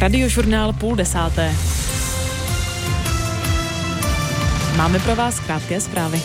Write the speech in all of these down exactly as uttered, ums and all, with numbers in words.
Radiožurnál půl desáté. Máme pro vás krátké zprávy.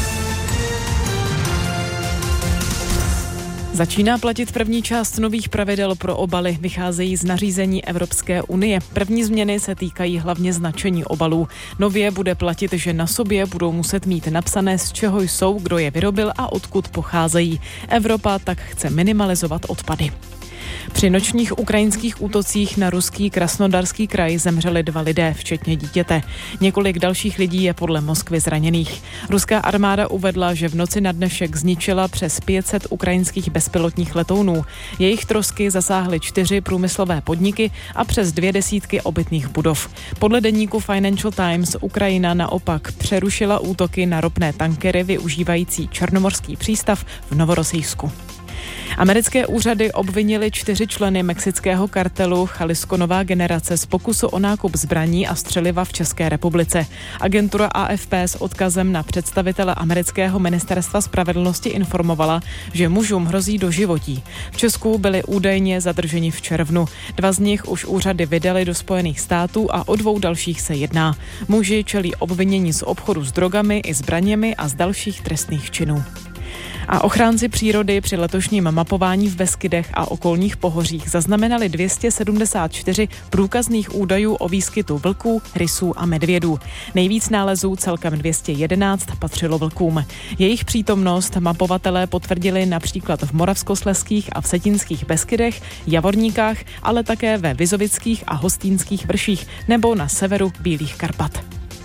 Začíná platit první část nových pravidel pro obaly, vycházejí z nařízení Evropské unie. První změny se týkají hlavně značení obalů. Nově bude platit, že na sobě budou muset mít napsané, z čeho jsou, kdo je vyrobil a odkud pocházejí. Evropa tak chce minimalizovat odpady. Při nočních ukrajinských útocích na ruský Krasnodarský kraj zemřeli dva lidé, včetně dítěte. Několik dalších lidí je podle Moskvy zraněných. Ruská armáda uvedla, že v noci na dnešek zničila přes pět set ukrajinských bezpilotních letounů. Jejich trosky zasáhly čtyři průmyslové podniky a přes dvě desítky obytných budov. Podle deníku Financial Times Ukrajina naopak přerušila útoky na ropné tankery využívající černomorský přístav v Novorosijsku. Americké úřady obvinily čtyři členy mexického kartelu Jalisco Nová generace z pokusu o nákup zbraní a střeliva v České republice. Agentura A F P s odkazem na představitele amerického ministerstva spravedlnosti informovala, že mužům hrozí doživotí. V Česku byli údajně zadrženi v červnu. Dva z nich už úřady vydali do Spojených států a o dvou dalších se jedná. Muži čelí obvinění z obchodu s drogami i zbraněmi a z dalších trestných činů. A ochránci přírody při letošním mapování v Beskydech a okolních pohořích zaznamenali dvě stě sedmdesát čtyři průkazných údajů o výskytu vlků, rysů a medvědů. Nejvíc nálezů, celkem dvě stě jedenáct, patřilo vlkům. Jejich přítomnost mapovatelé potvrdili například v Moravskoslezských a Vsetínských Beskydech, Javorníkách, ale také ve Vizovických a Hostýnských vrších nebo na severu Bílých Karpat.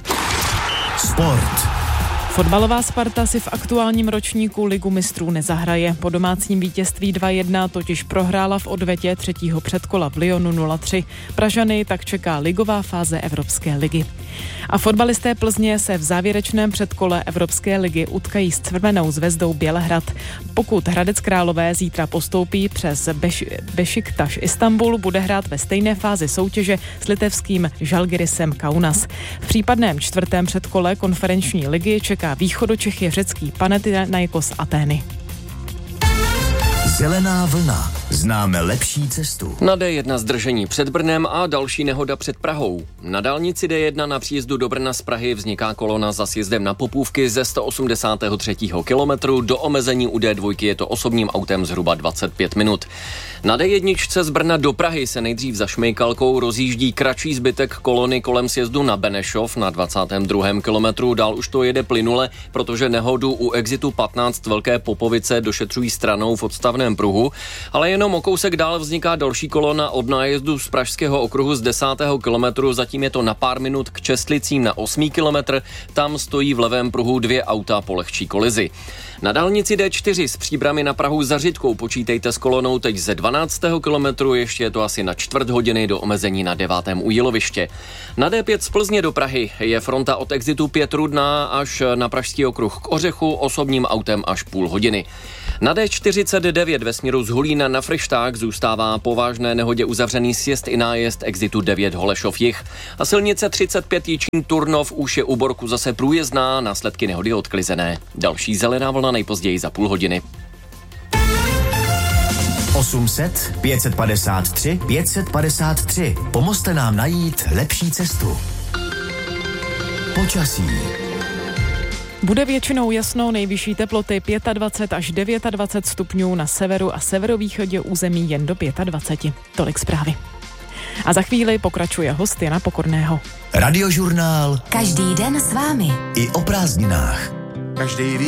Sport. Fotbalová Sparta si v aktuálním ročníku Ligu mistrů nezahraje. Po domácím vítězství dva jedna totiž prohrála v odvetě třetího předkola v Lyonu nula tři. Pražany tak čeká ligová fáze Evropské ligy. A fotbalisté Plzně se v závěrečném předkole Evropské ligy utkají s Crvenou zvezdou Bělehrad. Pokud Hradec Králové zítra postoupí přes Beš- Bešiktaš Istanbul, bude hrát ve stejné fázi soutěže s litevským Žalgirisem Kaunas. V případném čtvrtém předkole konferenční ligy čeká východočechy řecký Panathinaikos Atény. Zelená vlna. Známe lepší cestu. Na D jedna zdržení před Brnem a další nehoda před Prahou. Na dálnici D jedna na příjezdu do Brna z Prahy vzniká kolona za sjezdem na Popůvky ze sto osmdesátého třetího kilometru. Do omezení u D dva je to osobním autem zhruba dvacet pět minut. Na D jedna z Brna do Prahy se nejdřív za Šmejkalkou rozjíždí kratší zbytek kolony kolem sjezdu na Benešov na dvacátém druhém kilometru. Dál už to jede plynule, protože nehodu u exitu patnáct Velké Popovice došetřují stranou v odstavném pruhu, ale jenom o kousek dál vzniká další kolona od nájezdu z Pražského okruhu z desátého kilometru, zatím je to na pár minut k Čestlicím na osmý kilometr, tam stojí v levém pruhu dvě auta po lehčí kolizi. Na dálnici D čtyři z Příbrami na Prahu za Řitkou počítejte s kolonou teď ze dvanáctého kilometru, ještě je to asi na čtvrt hodiny do omezení na devátém u Jiloviště. Na D pět z Plzně do Prahy je fronta od exitu pět Rudná až na Pražský okruh k Ořechu, osobním autem až půl hodiny. Na D čtyřicet devět ve směru z Hulína na Fryšták zůstává po vážné nehodě uzavřený sjezd i nájezd exitu devět Holešov jih. A silnice třicet pět Jičín Turnov už je u Borku zase průjezdná, následky nehody odklizené. Další zelená vlna nejpozději za půl hodiny. osm set, pět set padesát tři, pět set padesát tři. Pomozte nám najít lepší cestu. Počasí. Bude většinou jasno, nejvyšší teploty dvacet pět až dvacet devět stupňů, na severu a severovýchodě území jen do dvacet pět. Tolik zprávy. A za chvíli pokračuje host Jana Pokorného. Radiožurnál. Každý den s vámi. I o prázdninách. Každý